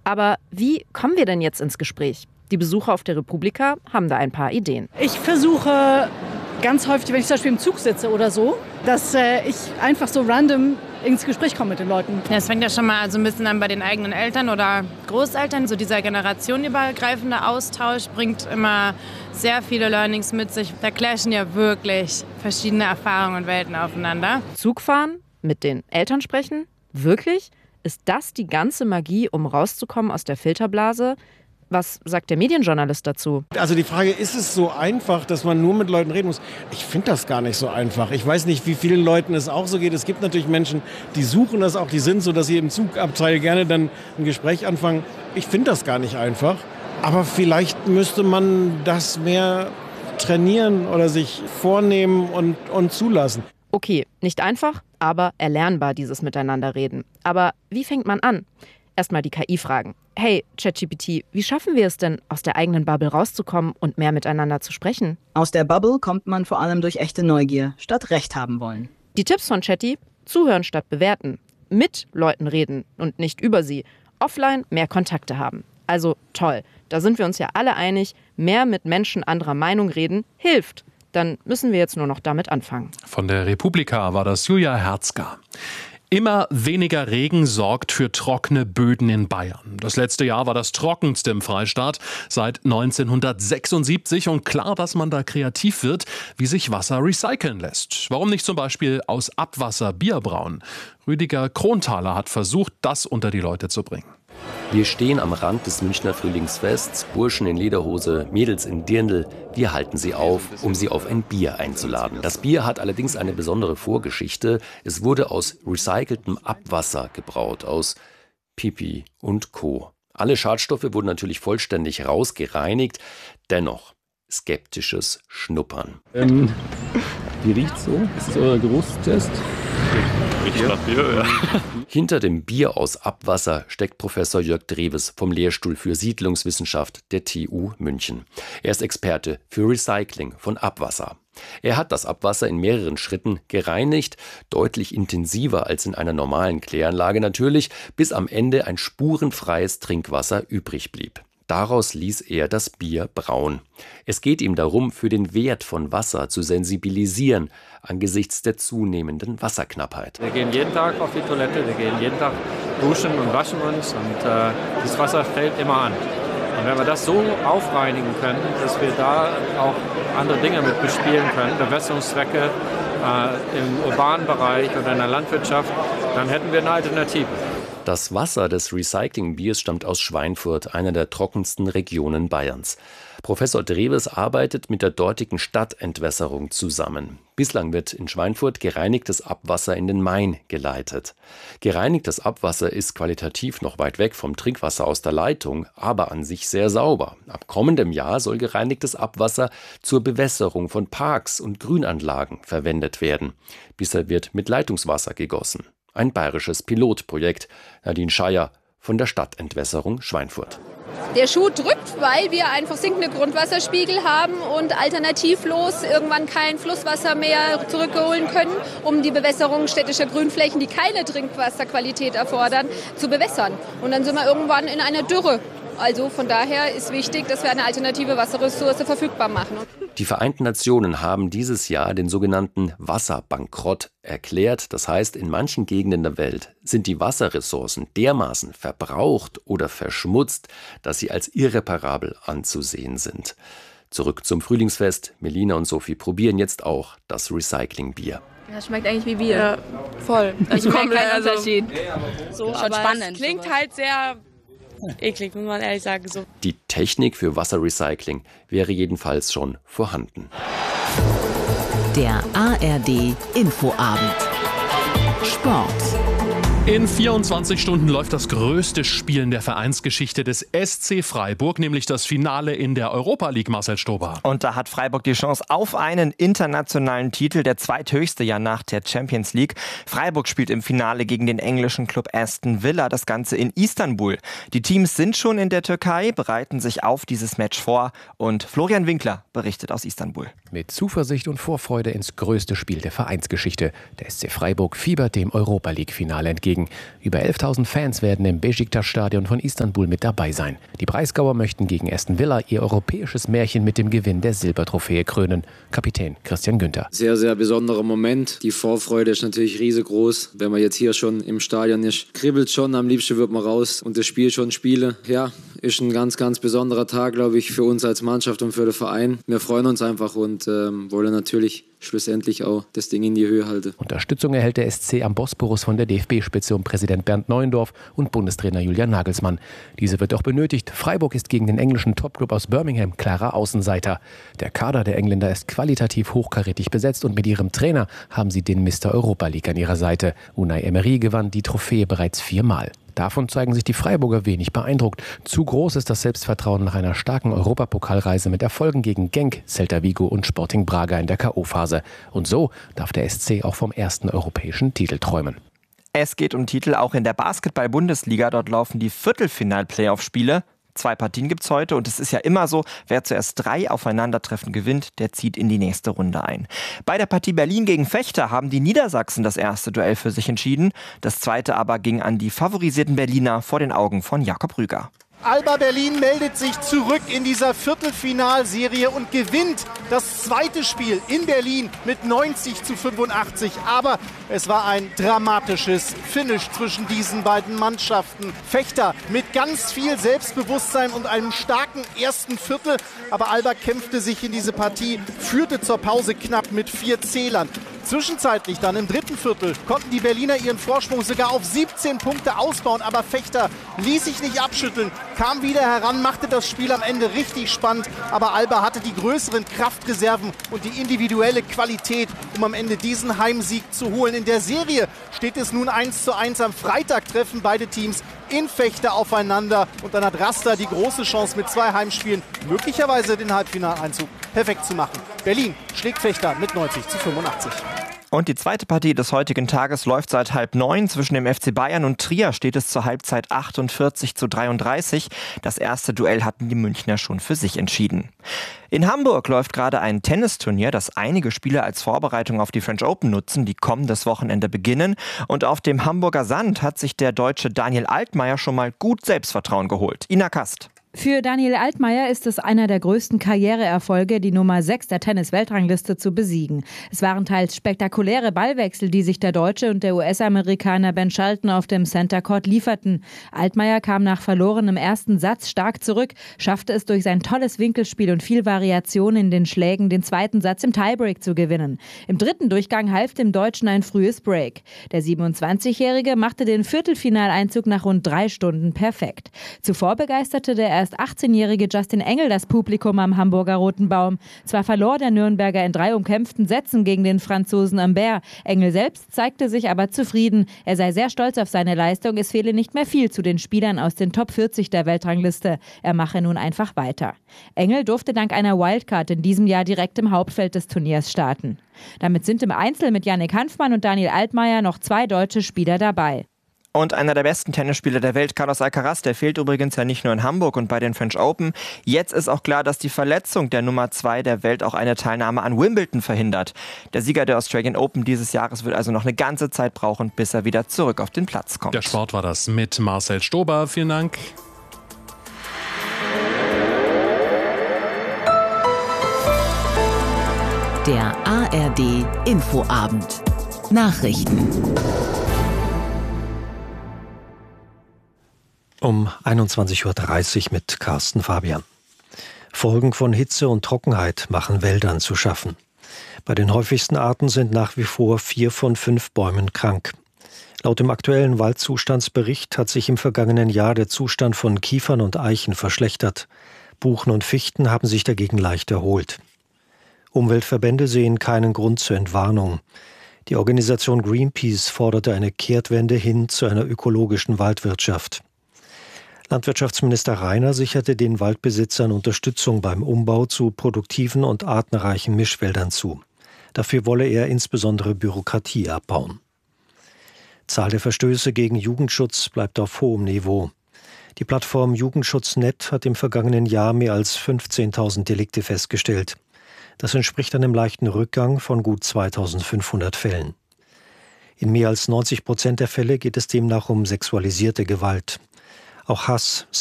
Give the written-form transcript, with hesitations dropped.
Aber wie kommen wir denn jetzt ins Gespräch? Die Besucher auf der Republika haben da ein paar Ideen. Ich versuche ganz häufig, wenn ich zum Beispiel im Zug sitze oder so, dass ich einfach so random ins Gespräch komme mit den Leuten. Ja, es fängt ja schon mal so ein bisschen an bei den eigenen Eltern oder Großeltern. So dieser generationenübergreifende Austausch bringt immer sehr viele Learnings mit sich. Da clashen ja wirklich verschiedene Erfahrungen und Welten aufeinander. Zugfahren, mit den Eltern sprechen? Wirklich? Ist das die ganze Magie, um rauszukommen aus der Filterblase? Was sagt der Medienjournalist dazu? Also die Frage, ist es so einfach, dass man nur mit Leuten reden muss? Ich finde das gar nicht so einfach. Ich weiß nicht, wie vielen Leuten es auch so geht. Es gibt natürlich Menschen, die suchen das auch, die sind so, dass sie im Zugabteil gerne dann ein Gespräch anfangen. Ich finde das gar nicht einfach. Aber vielleicht müsste man das mehr trainieren oder sich vornehmen und zulassen. Okay, nicht einfach, aber erlernbar, dieses Miteinanderreden. Aber wie fängt man an? Erstmal die KI fragen. Hey, ChatGPT, wie schaffen wir es denn, aus der eigenen Bubble rauszukommen und mehr miteinander zu sprechen? Aus der Bubble kommt man vor allem durch echte Neugier, statt Recht haben wollen. Die Tipps von Chatty: zuhören statt bewerten. Mit Leuten reden und nicht über sie. Offline mehr Kontakte haben. Also toll, da sind wir uns ja alle einig, mehr mit Menschen anderer Meinung reden hilft. Dann müssen wir jetzt nur noch damit anfangen. Von der Republika war das Julia Herzger. Immer weniger Regen sorgt für trockene Böden in Bayern. Das letzte Jahr war das trockenste im Freistaat seit 1976. Und klar, dass man da kreativ wird, wie sich Wasser recyceln lässt. Warum nicht zum Beispiel aus Abwasser Bier brauen? Rüdiger Kronthaler hat versucht, das unter die Leute zu bringen. Wir stehen am Rand des Münchner Frühlingsfests, Burschen in Lederhose, Mädels in Dirndl. Wir halten sie auf, um sie auf ein Bier einzuladen. Das Bier hat allerdings eine besondere Vorgeschichte. Es wurde aus recyceltem Abwasser gebraut, aus Pipi und Co. Alle Schadstoffe wurden natürlich vollständig rausgereinigt. Dennoch skeptisches Schnuppern. Wie riecht's so? Ist das euer Geruchstest? Riecht nach Bier, ja. Hinter dem Bier aus Abwasser steckt Professor Jörg Dreves vom Lehrstuhl für Siedlungswissenschaft der TU München. Er ist Experte für Recycling von Abwasser. Er hat das Abwasser in mehreren Schritten gereinigt, deutlich intensiver als in einer normalen Kläranlage natürlich, bis am Ende ein spurenfreies Trinkwasser übrig blieb. Daraus ließ er das Bier brauen. Es geht ihm darum, für den Wert von Wasser zu sensibilisieren, angesichts der zunehmenden Wasserknappheit. Wir gehen jeden Tag auf die Toilette, wir gehen jeden Tag duschen und waschen uns und das Wasser fällt immer an. Und wenn wir das so aufreinigen können, dass wir da auch andere Dinge mit bespielen können, Bewässerungszwecke im urbanen Bereich oder in der Landwirtschaft, dann hätten wir eine Alternative. Das Wasser des Recyclingbiers stammt aus Schweinfurt, einer der trockensten Regionen Bayerns. Professor Dreves arbeitet mit der dortigen Stadtentwässerung zusammen. Bislang wird in Schweinfurt gereinigtes Abwasser in den Main geleitet. Gereinigtes Abwasser ist qualitativ noch weit weg vom Trinkwasser aus der Leitung, aber an sich sehr sauber. Ab kommendem Jahr soll gereinigtes Abwasser zur Bewässerung von Parks und Grünanlagen verwendet werden. Bisher wird mit Leitungswasser gegossen. Ein bayerisches Pilotprojekt. Nadine Scheier von der Stadtentwässerung Schweinfurt. Der Schuh drückt, weil wir einfach sinkende Grundwasserspiegel haben und alternativlos irgendwann kein Flusswasser mehr zurückholen können, um die Bewässerung städtischer Grünflächen, die keine Trinkwasserqualität erfordern, zu bewässern. Und dann sind wir irgendwann in einer Dürre. Also von daher ist wichtig, dass wir eine alternative Wasserressource verfügbar machen. Die Vereinten Nationen haben dieses Jahr den sogenannten Wasserbankrott erklärt. Das heißt, in manchen Gegenden der Welt sind die Wasserressourcen dermaßen verbraucht oder verschmutzt, dass sie als irreparabel anzusehen sind. Zurück zum Frühlingsfest. Melina und Sophie probieren jetzt auch das Recyclingbier. Ja, schmeckt eigentlich wie Bier. Ja, voll. Ich merke keinen Unterschied. So, schon aber spannend. Es klingt halt sehr eklig, muss man ehrlich sagen. So. Die Technik für Wasserrecycling wäre jedenfalls schon vorhanden. Der ARD Infoabend. Sport. In 24 Stunden läuft das größte Spiel in der Vereinsgeschichte des SC Freiburg, nämlich das Finale in der Europa League, Marcel Stober. Und da hat Freiburg die Chance auf einen internationalen Titel, der zweithöchste ja nach der Champions League. Freiburg spielt im Finale gegen den englischen Club Aston Villa, das Ganze in Istanbul. Die Teams sind schon in der Türkei, bereiten sich auf dieses Match vor und Florian Winkler berichtet aus Istanbul. Mit Zuversicht und Vorfreude ins größte Spiel der Vereinsgeschichte. Der SC Freiburg fiebert dem Europa League-Finale entgegen. entgegen. Über 11.000 Fans werden im Beşiktaş-Stadion von Istanbul mit dabei sein. Die Breisgauer möchten gegen Aston Villa ihr europäisches Märchen mit dem Gewinn der Silbertrophäe krönen. Kapitän Christian Günther. Sehr, sehr besonderer Moment. Die Vorfreude ist natürlich riesengroß. Wenn man jetzt hier schon im Stadion ist, kribbelt schon, am liebsten wird man raus und das Spiel schon spielen. Ja, ist ein ganz, ganz besonderer Tag, glaube ich, für uns als Mannschaft und für den Verein. Wir freuen uns einfach und wollen natürlich schlussendlich auch das Ding in die Höhe halten. Unterstützung erhält der SC am Bosporus von der DFB-Spitze um Präsident Bernd Neuendorf und Bundestrainer Julian Nagelsmann. Diese wird auch benötigt. Freiburg ist gegen den englischen Topclub aus Birmingham klarer Außenseiter. Der Kader der Engländer ist qualitativ hochkarätig besetzt und mit ihrem Trainer haben sie den Mr. Europa League an ihrer Seite. Unai Emery gewann die Trophäe bereits 4-mal. Davon zeigen sich die Freiburger wenig beeindruckt. Zu groß ist das Selbstvertrauen nach einer starken Europapokalreise mit Erfolgen gegen Genk, Celta Vigo und Sporting Braga in der K.O.-Phase. Und so darf der SC auch vom ersten europäischen Titel träumen. Es geht um Titel auch in der Basketball-Bundesliga. Dort laufen die Viertelfinal-Playoff-Spiele. 2 Partien gibt's heute und es ist ja immer so, wer zuerst 3 Aufeinandertreffen gewinnt, der zieht in die nächste Runde ein. Bei der Partie Berlin gegen Vechta haben die Niedersachsen das erste Duell für sich entschieden. Das zweite aber ging an die favorisierten Berliner vor den Augen von Jakob Rüger. Alba Berlin meldet sich zurück in dieser Viertelfinalserie und gewinnt das zweite Spiel in Berlin mit 90-85. Aber es war ein dramatisches Finish zwischen diesen beiden Mannschaften. Vechta mit ganz viel Selbstbewusstsein und einem starken ersten Viertel. Aber Alba kämpfte sich in diese Partie, führte zur Pause knapp mit 4 Zählern. Zwischenzeitlich dann im dritten Viertel konnten die Berliner ihren Vorsprung sogar auf 17 Punkte ausbauen. Aber Vechta ließ sich nicht abschütteln, kam wieder heran, machte das Spiel am Ende richtig spannend. Aber Alba hatte die größeren Kraftreserven und die individuelle Qualität, um am Ende diesen Heimsieg zu holen. In der Serie steht es nun 1:1. Am Freitag treffen beide Teams in Vechta aufeinander. Und dann hat Rasta die große Chance, mit 2 Heimspielen möglicherweise den Halbfinaleinzug perfekt zu machen. Berlin schlägt Vechta mit 90-85. Und die zweite Partie des heutigen Tages läuft seit 8:30. Zwischen dem FC Bayern und Trier steht es zur Halbzeit 48-33. Das erste Duell hatten die Münchner schon für sich entschieden. In Hamburg läuft gerade ein Tennisturnier, das einige Spieler als Vorbereitung auf die French Open nutzen, die kommendes Wochenende beginnen. Und auf dem Hamburger Sand hat sich der Deutsche Daniel Altmaier schon mal gut Selbstvertrauen geholt. Ina Kast. Für Daniel Altmaier ist es einer der größten Karriereerfolge, die Nummer 6 der Tennis-Weltrangliste zu besiegen. Es waren teils spektakuläre Ballwechsel, die sich der Deutsche und der US-Amerikaner Ben Shelton auf dem Center Court lieferten. Altmaier kam nach verlorenem ersten Satz stark zurück, schaffte es durch sein tolles Winkelspiel und viel Variation in den Schlägen, den zweiten Satz im Tiebreak zu gewinnen. Im dritten Durchgang half dem Deutschen ein frühes Break. Der 27-Jährige machte den Viertelfinaleinzug nach rund 3 Stunden perfekt. Zuvor begeisterte der erst 18-jährige Justin Engel das Publikum am Hamburger Roten Baum. Zwar verlor der Nürnberger in 3 umkämpften Sätzen gegen den Franzosen Humbert. Engel selbst zeigte sich aber zufrieden. Er sei sehr stolz auf seine Leistung. Es fehle nicht mehr viel zu den Spielern aus den Top 40 der Weltrangliste. Er mache nun einfach weiter. Engel durfte dank einer Wildcard in diesem Jahr direkt im Hauptfeld des Turniers starten. Damit sind im Einzel mit Yannick Hanfmann und Daniel Altmaier noch 2 deutsche Spieler dabei. Und einer der besten Tennisspieler der Welt, Carlos Alcaraz, der fehlt übrigens ja nicht nur in Hamburg und bei den French Open. Jetzt ist auch klar, dass die Verletzung der Nummer 2 der Welt auch eine Teilnahme an Wimbledon verhindert. Der Sieger der Australian Open dieses Jahres wird also noch eine ganze Zeit brauchen, bis er wieder zurück auf den Platz kommt. Der Sport war das mit Marcel Stober. Vielen Dank. Der ARD Infoabend. Nachrichten. Um 21:30 Uhr mit Carsten Fabian. Folgen von Hitze und Trockenheit machen Wäldern zu schaffen. Bei den häufigsten Arten sind nach wie vor 4 von 5 Bäumen krank. Laut dem aktuellen Waldzustandsbericht hat sich im vergangenen Jahr der Zustand von Kiefern und Eichen verschlechtert. Buchen und Fichten haben sich dagegen leicht erholt. Umweltverbände sehen keinen Grund zur Entwarnung. Die Organisation Greenpeace forderte eine Kehrtwende hin zu einer ökologischen Waldwirtschaft. Landwirtschaftsminister Rainer sicherte den Waldbesitzern Unterstützung beim Umbau zu produktiven und artenreichen Mischwäldern zu. Dafür wolle er insbesondere Bürokratie abbauen. Zahl der Verstöße gegen Jugendschutz bleibt auf hohem Niveau. Die Plattform Jugendschutz.net hat im vergangenen Jahr mehr als 15.000 Delikte festgestellt. Das entspricht einem leichten Rückgang von gut 2.500 Fällen. In mehr als 90% der Fälle geht es demnach um sexualisierte Gewalt. Auch Hass,